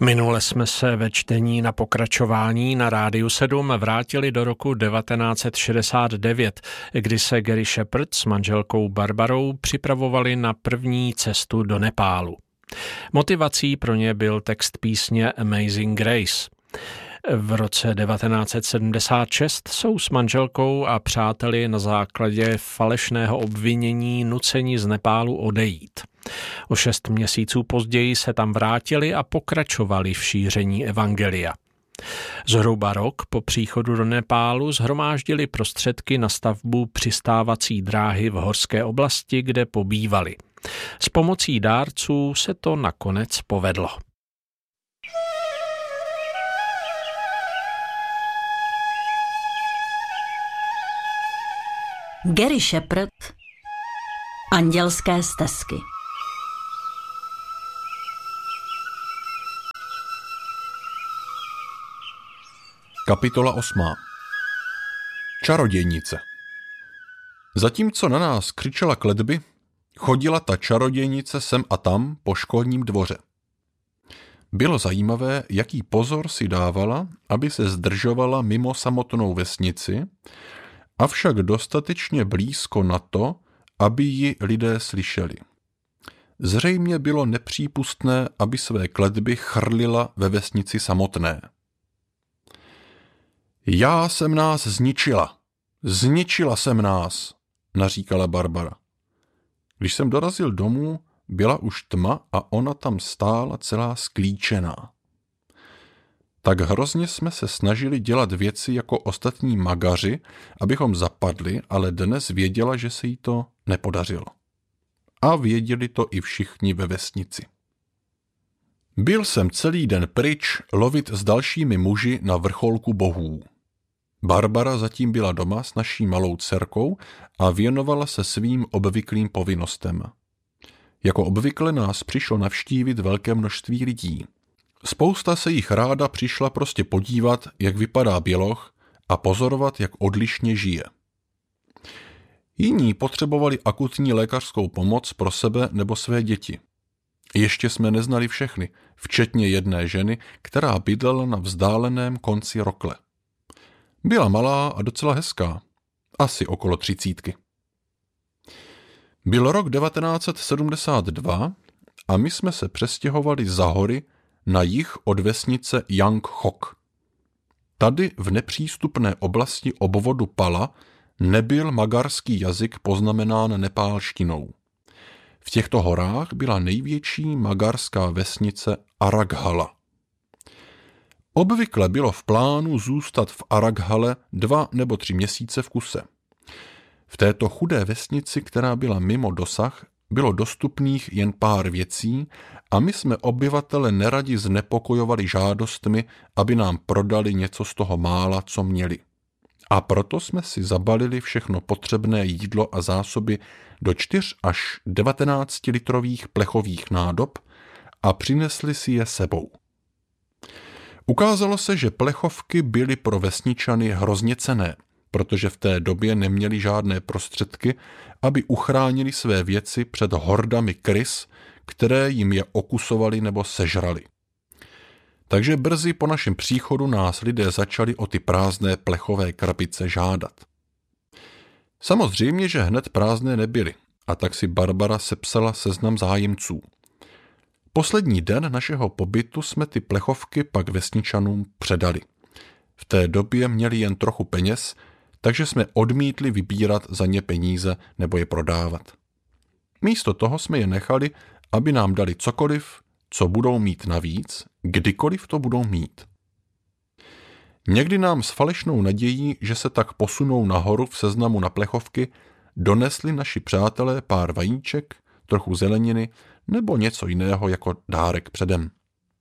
Minule jsme se ve čtení na pokračování na Rádiu 7 vrátili do roku 1969, kdy se Gary Shepherd s manželkou Barbarou připravovali na první cestu do Nepálu. Motivací pro ně byl text písně Amazing Grace. V roce 1976 jsou s manželkou a přáteli na základě falešného obvinění nuceni z Nepálu odejít. O 6 měsíců později se tam vrátili a pokračovali v šíření evangelia. Zhruba rok po příchodu do Nepálu shromáždili prostředky na stavbu přistávací dráhy v horské oblasti, kde pobývali. S pomocí dárců se to nakonec povedlo. Gary Shepherd, Andělské stezky. Kapitola 8. Čarodějnice. Zatímco na nás křičela kletby, chodila ta čarodějnice sem a tam po školním dvoře. Bylo zajímavé, jaký pozor si dávala, aby se zdržovala mimo samotnou vesnici, avšak dostatečně blízko na to, aby ji lidé slyšeli. Zřejmě bylo nepřípustné, aby své kletby chrlila ve vesnici samotné. Já jsem nás zničila. Zničila jsem nás, naříkala Barbara. Když jsem dorazil domů, byla už tma a ona tam stála celá sklíčená. Tak hrozně jsme se snažili dělat věci jako ostatní magaři, abychom zapadli, ale dnes věděla, že se jí to nepodařilo. A věděli to i všichni ve vesnici. Byl jsem celý den pryč lovit s dalšími muži na vrcholku bohů. Barbara zatím byla doma s naší malou dcerkou a věnovala se svým obvyklým povinnostem. Jako obvykle nás přišlo navštívit velké množství lidí. Spousta se jich ráda přišla prostě podívat, jak vypadá běloch a pozorovat, jak odlišně žije. Jiní potřebovali akutní lékařskou pomoc pro sebe nebo své děti. Ještě jsme neznali všechny, včetně jedné ženy, která bydlela na vzdáleném konci rokle. Byla malá a docela hezká, asi okolo 30. Byl rok 1972 a my jsme se přestěhovali za hory na jih od vesnice Jangchok. Tady v nepřístupné oblasti obvodu Pala nebyl magarský jazyk poznamenán nepálštinou. V těchto horách byla největší magarská vesnice Araghala. Obvykle bylo v plánu zůstat v Araghale 2 nebo 3 měsíce v kuse. V této chudé vesnici, která byla mimo dosah, bylo dostupných jen pár věcí a my jsme obyvatele neradi znepokojovali žádostmi, aby nám prodali něco z toho mála, co měli. A proto jsme si zabalili všechno potřebné jídlo a zásoby do 4 až 19 litrových plechových nádob a přinesli si je sebou. Ukázalo se, že plechovky byly pro vesničany hrozně cenné, protože v té době neměli žádné prostředky, aby uchránili své věci před hordami krys, které jim je okusovali nebo sežrali. Takže brzy po našem příchodu nás lidé začali o ty prázdné plechové krabice žádat. Samozřejmě, že hned prázdné nebyly, a tak si Barbara sepsala seznam zájemců. Poslední den našeho pobytu jsme ty plechovky pak vesničanům předali. V té době měli jen trochu peněz, takže jsme odmítli vybírat za ně peníze nebo je prodávat. Místo toho jsme je nechali, aby nám dali cokoliv, co budou mít navíc, kdykoliv to budou mít. Někdy nám s falešnou nadějí, že se tak posunou nahoru v seznamu na plechovky, donesli naši přátelé pár vajíček, trochu zeleniny nebo něco jiného jako dárek předem.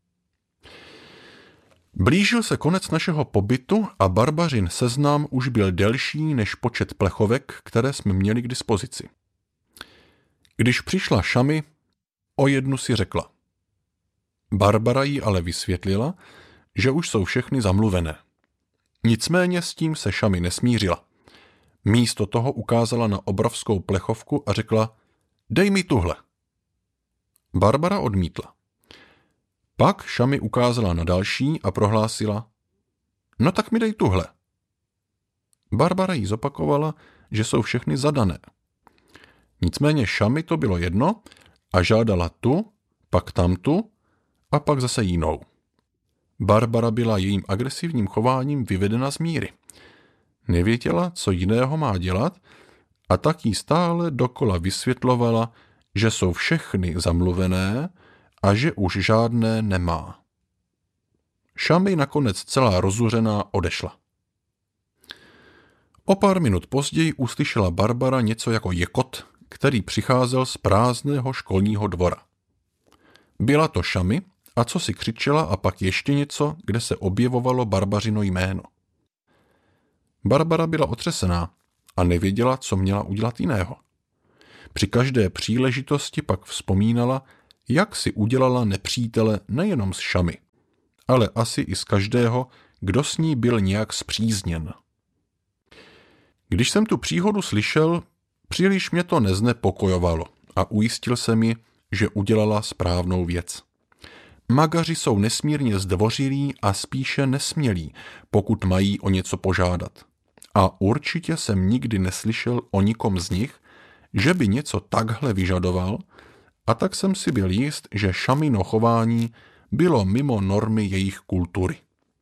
Blížil se konec našeho pobytu a Barbařin seznam už byl delší než počet plechovek, které jsme měli k dispozici. Když přišla Šami, o jednu si řekla. Barbara jí ale vysvětlila, že už jsou všechny zamluvené. Nicméně s tím se Šami nesmířila. Místo toho ukázala na obrovskou plechovku a řekla, dej mi tuhle. Barbara odmítla. Pak Šami ukázala na další a prohlásila: No tak mi dej tuhle. Barbara jí zopakovala, že jsou všechny zadané. Nicméně Šami to bylo jedno a žádala tu, pak tamtu a pak zase jinou. Barbara byla jejím agresivním chováním vyvedena z míry. Nevěděla, co jiného má dělat, a tak jí stále dokola vysvětlovala, že jsou všechny zamluvené a že už žádné nemá. Šami nakonec celá rozuřená odešla. O pár minut později uslyšela Barbara něco jako jekot, který přicházel z prázdného školního dvora. Byla to Šami a co si křičela a pak ještě něco, kde se objevovalo Barbařino jméno. Barbara byla otřesená a nevěděla, co měla udělat jiného. Při každé příležitosti pak vzpomínala, jak si udělala nepřítele nejenom z Šami, ale asi i z každého, kdo s ní byl nějak spřízněn. Když jsem tu příhodu slyšel, příliš mě to neznepokojovalo a ujistil jsem ji, že udělala správnou věc. Magaři jsou nesmírně zdvořilí a spíše nesmělí, pokud mají o něco požádat. A určitě jsem nikdy neslyšel o nikom z nich, že by něco takhle vyžadoval, a tak jsem si byl jist, že Šamino chování bylo mimo normy jejich kultury.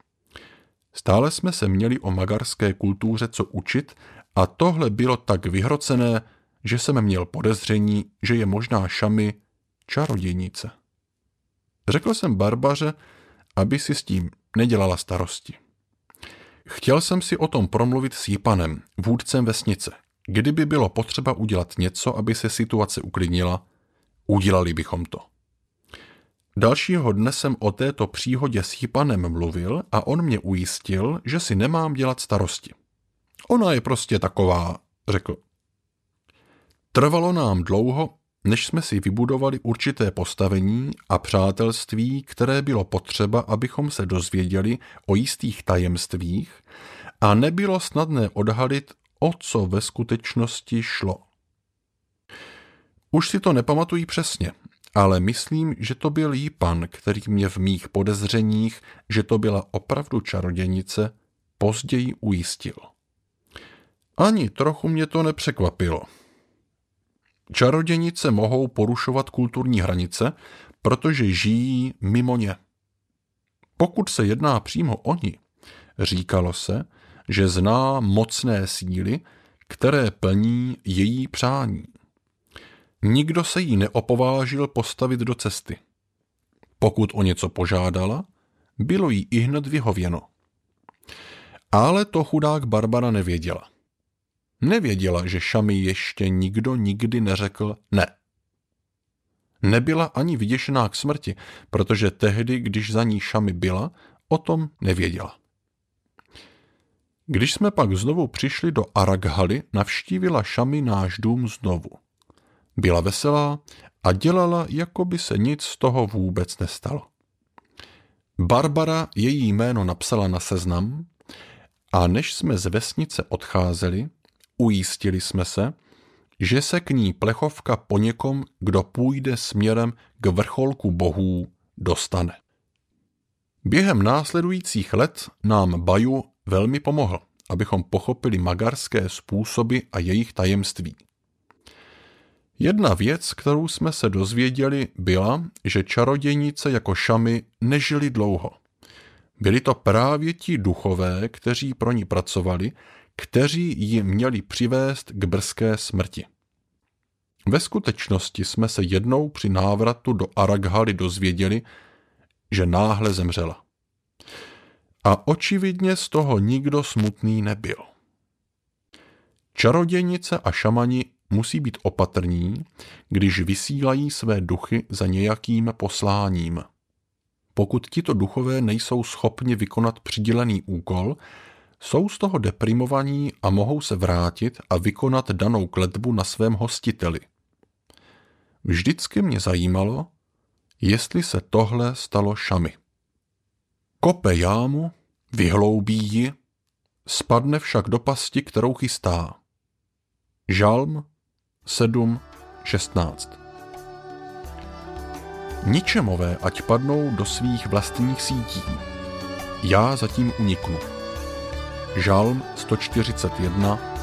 Stále jsme se měli o magarské kultuře co učit a tohle bylo tak vyhrocené, že jsem měl podezření, že je možná Šami čarodějnice. Řekl jsem Barbaře, aby si s tím nedělala starosti. Chtěl jsem si o tom promluvit s Jipanem, vůdcem vesnice. Kdyby bylo potřeba udělat něco, aby se situace uklidnila, udělali bychom to. Dalšího dne jsem o této příhodě s Jipanem mluvil a on mě ujistil, že si nemám dělat starosti. Ona je prostě taková, řekl. Trvalo nám dlouho, než jsme si vybudovali určité postavení a přátelství, které bylo potřeba, abychom se dozvěděli o jistých tajemstvích a nebylo snadné odhalit, o co ve skutečnosti šlo. Už si to nepamatuji přesně, ale myslím, že to byl Jipan, který mě v mých podezřeních, že to byla opravdu čarodějnice, později ujistil. Ani trochu mě to nepřekvapilo. Čarodějnice mohou porušovat kulturní hranice, protože žijí mimo ně. Pokud se jedná přímo o ní, říkalo se, že zná mocné síly, které plní její přání. Nikdo se jí neopovážil postavit do cesty. Pokud o něco požádala, bylo jí ihned vyhověno. Ale to chudák Barbara nevěděla. Nevěděla, že Šami ještě nikdo nikdy neřekl ne. Nebyla ani vyděšená k smrti, protože tehdy, když za ní Šami byla, o tom nevěděla. Když jsme pak znovu přišli do Araghaly, navštívila Šami náš dům znovu. Byla veselá a dělala, jako by se nic z toho vůbec nestalo. Barbara její jméno napsala na seznam a než jsme z vesnice odcházeli, ujistili jsme se, že se k ní plechovka po někom, kdo půjde směrem k vrcholku bohů, dostane. Během následujících let nám Baju velmi pomohl, abychom pochopili magarské způsoby a jejich tajemství. Jedna věc, kterou jsme se dozvěděli, byla, že čarodějnice jako Šami nežili dlouho. Byli to právě ti duchové, kteří pro ní pracovali, kteří ji měli přivést k brzké smrti. Ve skutečnosti jsme se jednou při návratu do Araghaly dozvěděli, že náhle zemřela. A očividně z toho nikdo smutný nebyl. Čarodějnice a šamani musí být opatrní, když vysílají své duchy za nějakým posláním. Pokud tito duchové nejsou schopni vykonat přidělený úkol, jsou z toho deprimovaní a mohou se vrátit a vykonat danou kletbu na svém hostiteli. Vždycky mě zajímalo, jestli se tohle stalo Šami. Kope jámu, vyhloubí ji, spadne však do pasti, kterou chystá. Žalm 7:16. Ničemové ať padnou do svých vlastních sítí. Já zatím uniknu. Žalm 141,